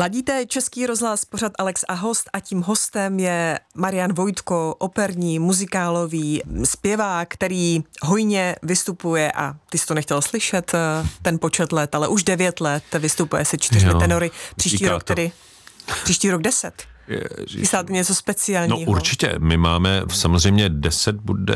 Ladíte Český rozhlas, pořad Alex a host, a tím hostem je Marian Vojtko, operní, muzikálový zpěvák, který hojně vystupuje, a ty jsi to nechtěl slyšet, ten počet let, ale už 9 let vystupuje se 4 tenory, příští rok 10. Chystáte něco speciálního? No určitě, my máme samozřejmě 10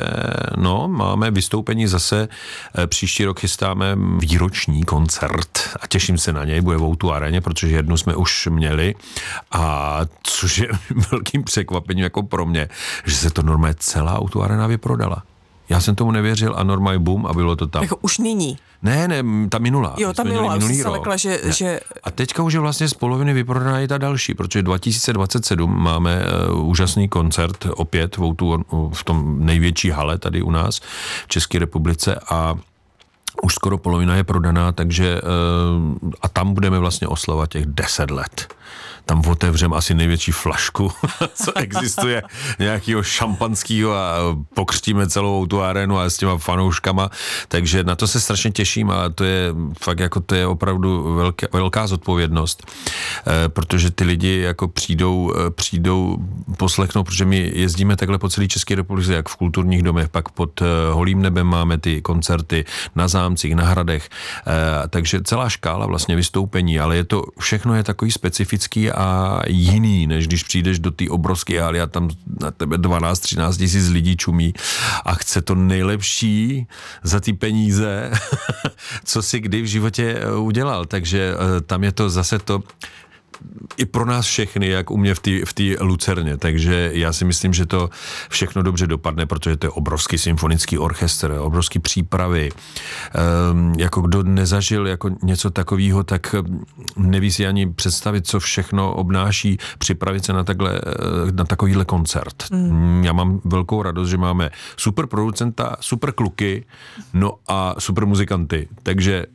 máme vystoupení zase, příští rok chystáme výroční koncert a těším se na něj, bude v O2 aréně, protože jednu jsme už měli, a což je velkým překvapením jako pro mě, že se to normálně celá O2 arena vyprodala. Já jsem tomu nevěřil a normálně boom a bylo to tam. Jako už nyní? Ne, ta minulá. Jo, ta minulá, už jsi se lekla, že... A teďka už je vlastně z poloviny vyprodaná i ta další, protože 2027 máme úžasný koncert opět v tom největší hale tady u nás v České republice a už skoro polovina je prodaná, takže a tam budeme vlastně oslavovat těch 10 let. Tam otevřeme asi největší flašku, co existuje, nějakého šampanského, a pokřtíme celou tu arénu a s těma fanouškama, takže na to se strašně těším a to je fakt jako to je opravdu velká zodpovědnost, protože ty lidi jako přijdou poslechnout, protože my jezdíme takhle po celé České republice, jak v kulturních domech, pak pod holým nebem máme ty koncerty na zámcích, na hradech, takže celá škála vlastně vystoupení, ale všechno je takový specifický a jiný, než když přijdeš do té obrovské haly a tam na tebe 12-13 tisíc lidí čumí a chce to nejlepší za ty peníze, co si kdy v životě udělal. Takže tam je to zase to i pro nás všechny, jak u mě v té Lucerně. Takže já si myslím, že to všechno dobře dopadne, protože to je obrovský symfonický orchestr, obrovský přípravy. Jako kdo nezažil jako něco takového, tak neví si ani představit, co všechno obnáší připravit se na takovýhle koncert. Já mám velkou radost, že máme super producenta, super kluky, no a super muzikanty. Takže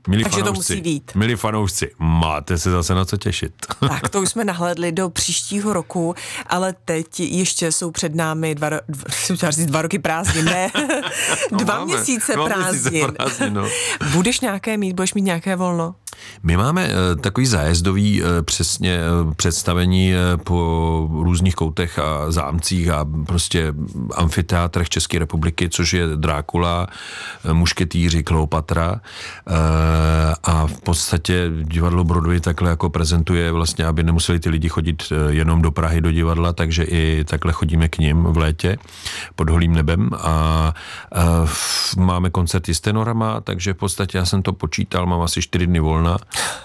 milí fanoušci, máte se zase na co těšit. Tak, to už jsme nahlédli do příštího roku, ale teď ještě jsou před námi 2 roky prázdnin, ne? Dva měsíce prázdnin. Budeš mít nějaké volno? My máme takový zájezdový přesně představení po různých koutech a zámcích a prostě amfiteátrech České republiky, což je Drákula, Mušketýři, Kleopatra, a v podstatě divadlo Broadway takhle jako prezentuje vlastně, aby nemuseli ty lidi chodit jenom do Prahy do divadla, takže i takhle chodíme k nim v létě pod holým nebem a máme koncerty s tenorama, takže v podstatě já jsem to počítal, mám asi 4 dny volna,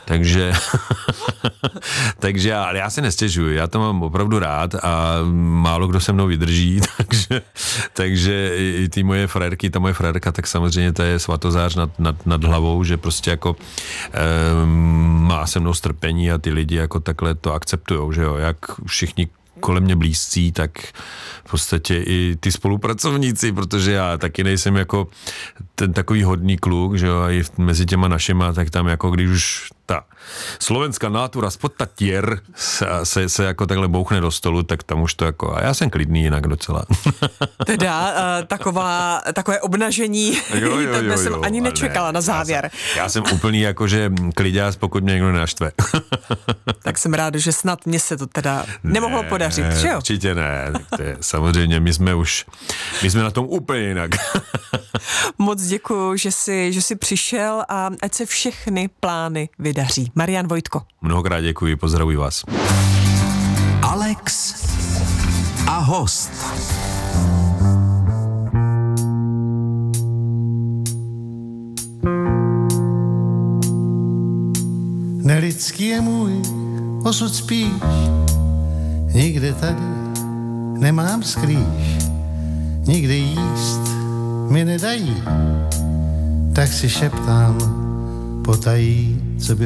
takže ale já se nestěžuji, já to mám opravdu rád a málo kdo se mnou vydrží, takže i ty moje frérky, ta moje frérka, tak samozřejmě to je svatozář nad hlavou, že prostě jako má se mnou strpení a ty lidi jako takhle to akceptujou, že jo, jak všichni kolem mě blízcí, tak v podstatě i ty spolupracovníci, protože já taky nejsem jako ten takový hodný kluk, že jo, a i mezi těma našima, tak tam jako když už ta slovenská nátura spod tatier se jako takhle bouchne do stolu, tak tam už to jako, a já jsem klidný jinak docela. Teda takové obnažení, tebe jsem ani nečekala na závěr. Já jsem úplný jakože kliďás, pokud mě někdo naštve. Tak jsem ráda, že snad mě se to teda nemohlo podařit, že jo? Určitě ne, tak to je, samozřejmě my jsme na tom úplně jinak. Moc děkuju, že jsi přišel a ať se všechny plány vydaří. Marian Vojtko. Mnohokrát děkuji, pozdravuji vás. Alex a host. Nelidský je můj osud spíš, nikde tady nemám skrýš, nikdy jíst mi nedají, tak si šeptám potají, co by